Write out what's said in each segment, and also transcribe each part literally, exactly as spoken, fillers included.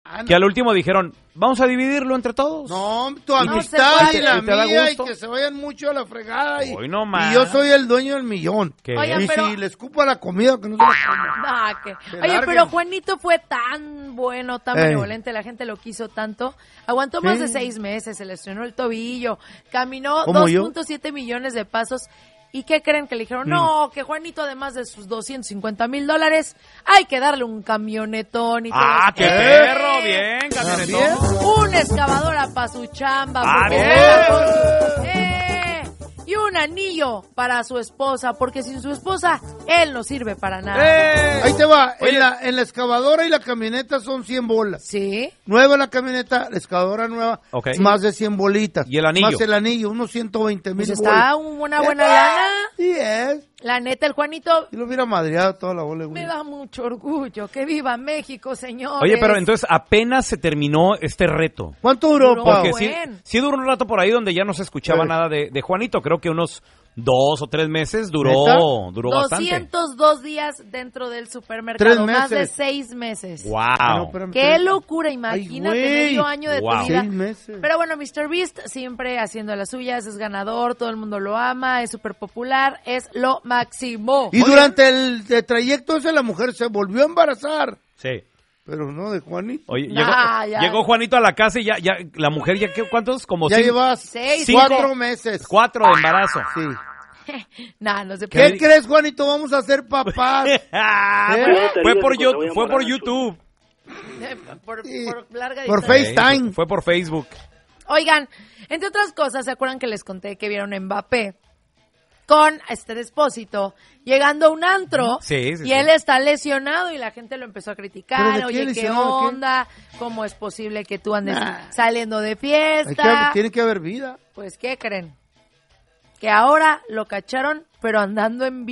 que al último dijeron, vamos a dividirlo entre todos. No, tu Y- amistad y- y la y te da mía, y gusto. que se vayan mucho a la fregada. Y, Hoy no más. y yo soy el dueño del millón. ¿Qué? Oigan, Y pero- si le escupo a la comida, que no se la coma. Ah, que- Que Oye, larguen. pero Juanito fue tan bueno, tan Ey. benevolente, la gente lo quiso tanto. Aguantó más Sí. de seis meses, se le estrenó el tobillo, caminó ¿Como dos yo? punto siete millones de pasos. ¿Y qué creen? Que le dijeron, no, que Juanito, además de sus doscientos cincuenta mil dólares, hay que darle un camionetón y todo. Ah, qué ¡Eh! perro, bien, ¿También? camionetón. Una excavadora para su chamba. Ah, porque bien. anda con- ¡Eh! Y un anillo para su esposa, porque sin su esposa, él no sirve para nada. ¡Eh! Ahí te va. Oye. En la, en la excavadora y la camioneta son cien bolas. ¿Sí? Nueva la camioneta, la excavadora nueva, Ok. más de cien bolitas. ¿Y el anillo? Más el anillo, unos ciento veinte mil Pues bolas. está una buena lana. Sí es. La neta, el Juanito Y lo hubiera madreado toda la bola. me da mucho orgullo. Que viva México, señores. Oye, pero entonces apenas se terminó este reto. ¿Cuánto duró, Duró. pa? Porque Buen. sí, sí duró un rato por ahí donde ya no se escuchaba Sí. nada de, de Juanito. Creo que unos dos o tres meses duró, ¿Neta? duró bastante. doscientos dos días dentro del supermercado. Tres Más de meses. seis meses. Wow. Ah, no, espérame, Qué espérame. locura, imagínate, Ay, güey. medio año de Wow. tu vida. Seis meses. Pero bueno, mister Beast siempre haciendo las suyas, es ganador, todo el mundo lo ama, es súper popular, es lo máximo. Y durante el, el trayecto ese la mujer se volvió a embarazar. Sí. Pero no de Juanito. Oye, Nah, llegó, ya. llegó Juanito a la casa y ya, ya la mujer ya, ¿qué, ¿cuántos? Como Ya cinco- llevas Seis, cuatro cinco. meses. cuatro de embarazo. Sí. Nah, no se ¿Qué puede. crees, Juanito? Vamos a ser papás. Ah, ¿Eh? fue- Yo te fue digo por, que yo- cuando voy a fue por embarazar, YouTube. por, Sí. por larga Por distancia. FaceTime. Sí, fue por Facebook. Oigan, entre otras cosas, ¿se acuerdan que les conté que vieron a Mbappé con este Despósito llegando a un antro? Sí, sí, y sí. él está lesionado y la gente lo empezó a ¿Pero criticar. de qué Oye, ¿qué lesionado? ¿De qué? onda? ¿Cómo es posible que tú andes Nah. saliendo de Hay que- fiesta? tiene que haber vida. Pues, ¿qué creen? Que ahora lo cacharon, pero andando en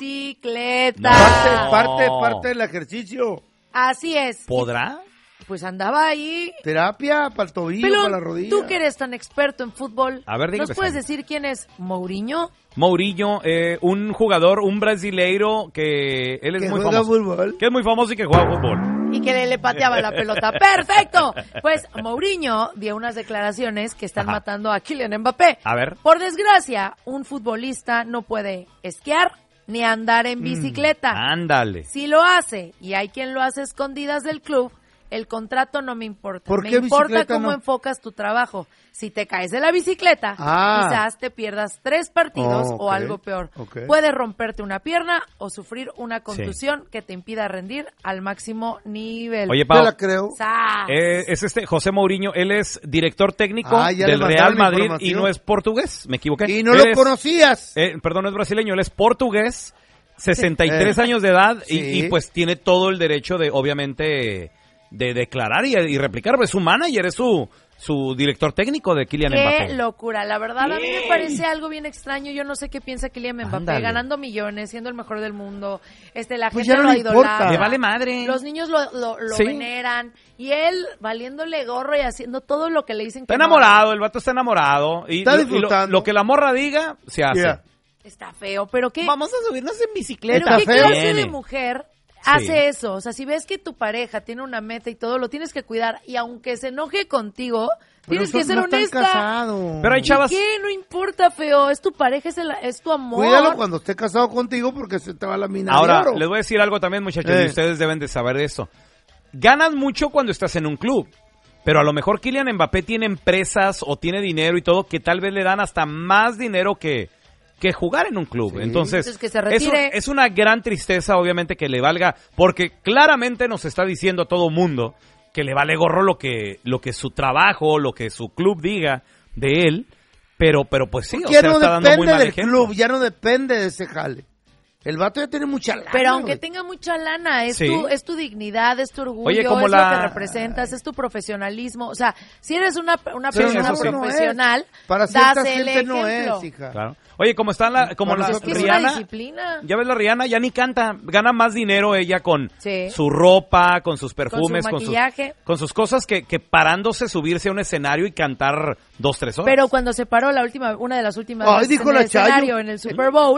bicicleta. Parte, No. parte, parte del ejercicio. Así es. ¿Podrá? Pues andaba ahí. Terapia para el tobillo, Pero para la rodilla. tú que eres tan experto en fútbol, A ver, dígame, ¿nos puedes Sam. decir quién es Mourinho? Mourinho, eh, un jugador, un brasileiro que él es Que muy juega famoso. fútbol. Que es muy famoso y que juega fútbol. Y que le, le pateaba la pelota. ¡Perfecto! Pues Mourinho dio unas declaraciones que están Ajá. matando a Kylian Mbappé. A ver. Por desgracia, un futbolista no puede esquiar ni andar en bicicleta. Ándale. Si lo hace, y hay quien lo hace a escondidas del club, el contrato no me importa. ¿Por me qué importa bicicleta cómo no? enfocas tu trabajo. Si te caes de la bicicleta, Ah. quizás te pierdas tres partidos Oh, o ok, algo peor. ok. Puedes romperte una pierna o sufrir una contusión que te impida rendir al máximo nivel. Oye, Te Pau, la creo. ¡Sas! eh, es este José Mourinho, él es director técnico Ah, ya le del mandaron Real la Madrid y información. no es portugués, me equivoqué. Y no Él lo es- conocías. eh, perdón, no es brasileño, él es portugués, sesenta y tres Eh. años de edad y, Sí. y pues tiene todo el derecho de, obviamente, de declarar y, y replicar. Es su manager, es su, su director técnico de Kylian Qué Mbappé. locura, la verdad a mí me parece algo bien extraño. Yo no sé qué piensa Kylian Mbappé, Ándale. ganando millones, siendo el mejor del mundo. Este, la Pues gente ya no lo le idolatra. importa. Le vale madre. Los niños lo, lo, lo Sí. veneran y él valiéndole gorro y haciendo todo lo que le dicen que Está no. enamorado, el vato está enamorado. Y, Está lo- y lo, disfrutando. lo que la morra diga, se hace. Yeah. Está feo, pero qué, Vamos a subirnos en bicicleta. pero Está qué feo. clase de Tiene. mujer Sí. hace eso. O sea, si ves que tu pareja tiene una meta y todo, lo tienes que cuidar y aunque se enoje contigo, Pero tienes que esos ser no están honesta. casados. Pero hay ¿Y chavas. qué? No importa, feo. Es tu pareja, es, el- es tu amor. Cuídalo cuando esté casado contigo porque se te va la mina de Ahora, oro. les voy a decir algo también, muchachos, Eh. y ustedes deben de saber eso. Ganas mucho cuando estás en un club, pero a lo mejor Kylian Mbappé tiene empresas o tiene dinero y todo que tal vez le dan hasta más dinero que, que jugar en un club. Sí. Entonces, Entonces, que se es, un- retire. es una gran tristeza, obviamente, que le valga, porque claramente nos está diciendo a todo mundo que le vale gorro lo que, lo que su trabajo, lo que su club diga de él, pero, pero pues sí, o ya sea, no está dando muy depende mal del ejemplo. club, ya no depende de ese jale. El vato ya tiene mucha lana. Pero aunque güey. tenga mucha lana, es, Sí. tu, es tu dignidad, es tu orgullo, Oye, como es la- lo que representas, es tu profesionalismo. O sea, si eres una, una Sí, persona eso sí. profesional, Para das cierta el gente no ejemplo. es, hija. Claro. Oye, como está la, como Para la Es que es una Rihanna, disciplina. ya ves la Rihanna, ya ni canta, gana más dinero ella con Sí. su ropa, con sus perfumes, Con su con, sus, maquillaje. con sus cosas que, que parándose, subirse a un escenario y cantar dos, tres horas. Pero cuando se paró la última, una de las últimas Ay, veces dijo en la el escenario, Chayo. en el Super Bowl,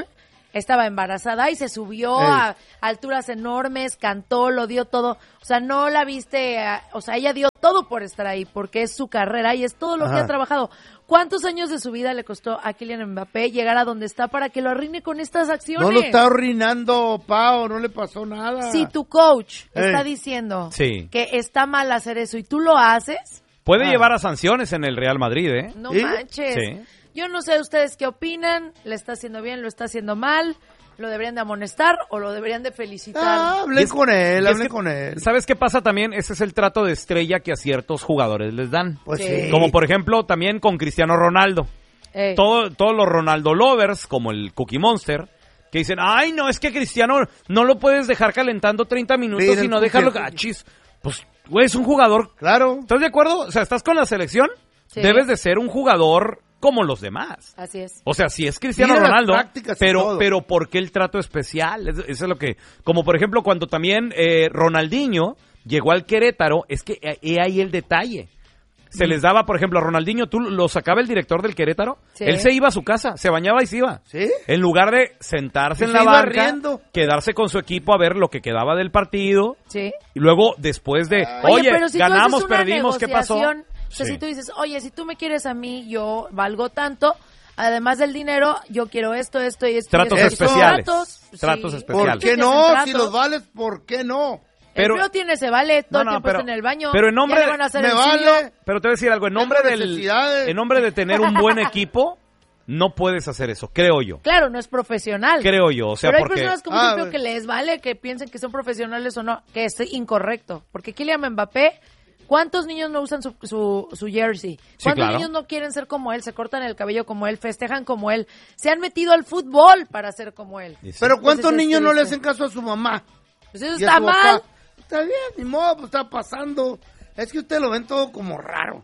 estaba embarazada y se subió Ey. a alturas enormes, cantó, lo dio todo. O sea, no la viste, a- o sea, ella dio todo por estar ahí, porque es su carrera y es todo lo Ajá. que ha trabajado. ¿Cuántos años de su vida le costó a Kylian Mbappé llegar a donde está para que lo arruine con estas acciones? No lo está arruinando, Pao, no le pasó nada. Si tu coach Ey. está diciendo Sí. que está mal hacer eso y tú lo haces, Puede Ah. llevar a sanciones en el Real Madrid, ¿eh? no ¿Sí? manches. Sí. Yo no sé ustedes qué opinan, le está haciendo bien, lo está haciendo mal, lo deberían de amonestar o lo deberían de felicitar. Ah, hablen Y es- con él, y es hablen que, con él. ¿Sabes qué pasa también? Ese es el trato de estrella que a ciertos jugadores les dan. Pues Sí. sí. Como por ejemplo también con Cristiano Ronaldo. Ey. Todo, todos los Ronaldo lovers, como el Cookie Monster, que dicen, ay, no, es que Cristiano no lo puedes dejar calentando treinta minutos Mira, y no el dejarlo... Cookie. Ah, chis. Pues, güey, es un jugador... Claro. ¿Estás de acuerdo? O sea, ¿estás con la selección? Sí. Debes de ser un jugador como los demás. Así es. O sea, si es Cristiano Mira las Ronaldo, prácticas y pero, todo. pero ¿por qué el trato especial? Es- Eso es lo que... Como por ejemplo, cuando también eh, Ronaldinho llegó al Querétaro, es que eh, he ahí el detalle. Se les daba, por ejemplo, a Ronaldinho, tú lo sacaba el director del Querétaro, Sí. él se iba a su casa, se bañaba y se iba. ¿Sí? En lugar de sentarse Y en se la iba banca, riendo. quedarse con su equipo a ver lo que quedaba del partido, Sí. y luego después de, Oye, oye, pero si tú ganamos, haces una perdimos, ¿qué pasó? negociación, O sea, Sí. si tú dices, oye, si tú me quieres a mí, yo valgo tanto, además del dinero, yo quiero esto, esto y esto. y Tratos esto. especiales. Tratos, Tratos sí. especiales. ¿Por qué Hacen no? tratos. Si los vales, ¿por qué no? Pero- el feo tiene ese vale, todo No, el no, tiempo pero- está en el baño. pero en nombre ya le de- van a hacer me el vale. siglo. Pero te voy a decir algo, en nombre Tengo del, necesidades. en nombre de tener un buen equipo, no puedes hacer eso, creo yo. Claro, no es profesional. Creo yo, o sea, pero hay porque... personas como Ah, yo creo bueno. que les vale que piensen que son profesionales o no, que es incorrecto. Porque Kylian Mbappé, ¿cuántos niños no usan su, su, su jersey? Sí, ¿Cuántos claro. niños no quieren ser como él? Se cortan el cabello como él, festejan como él. Se han metido al fútbol para ser como él. Sí, sí. Pero ¿cuántos Entonces, niños es no le triste. hacen caso a su mamá? Pues eso Y a está su mal. papá? Está bien, ni modo, pues está pasando. Es que ustedes lo ven todo como raro.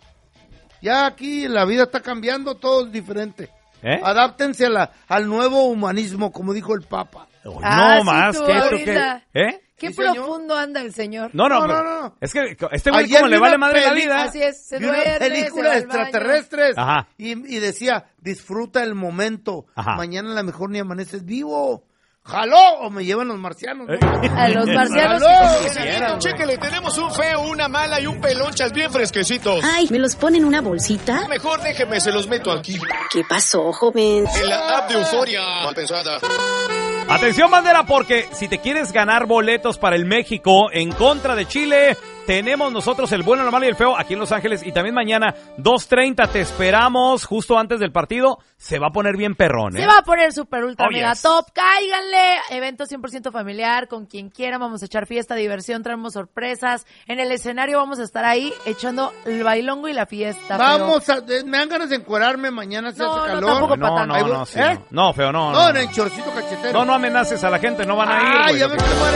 Ya aquí la vida está cambiando, todo es diferente. ¿Eh? Adáptense a la, al nuevo humanismo, como dijo el Papa. Oh, Ah, no sí, más, tú, que esto ahorita. que... ¿Eh? Qué Sí, señor. profundo anda el señor. No, no, No, pero- no, no. es que este güey Ayer como le vi vale una madre la peli- vida. Así es, se Vi una duerme, se película va de al baño. extraterrestres Ajá. y, y decía, disfruta el momento. Ajá. Mañana a lo mejor ni amaneces vivo. ¡Jaló! O me llevan los marcianos. ¿no? Eh. A los marcianos ¡Jaló! que quisieran, güey. Chéquele, tenemos un feo, una mala y un pelonchas bien fresquecitos. Ay, ¿me los pone en una bolsita? Mejor déjeme, se los meto aquí. ¿Qué pasó, joven? En la app de Euforia. Mal pensada. Atención, bandera, porque si te quieres ganar boletos para el México en contra de Chile, tenemos nosotros el bueno, el malo y el feo aquí en Los Ángeles. Y también mañana, dos treinta, te esperamos justo antes del partido. Se va a poner bien perrón, ¿eh? Se va a poner super ultra Oh, mega yes. top. Cáiganle. Evento cien por ciento familiar con quien quiera. Vamos a echar fiesta, diversión, traemos sorpresas. En el escenario vamos a estar ahí echando el bailongo y la fiesta. Vamos a... eh, Me dan ganas de encuerarme mañana si No, hace no, calor. tampoco No, pa' no, tanto. no, sí, ¿Eh? no. No, feo, no. No, No, en el chorcito cachetero. no, no amenaces a la gente, no van a ir, Ah, güey. ya ves que muere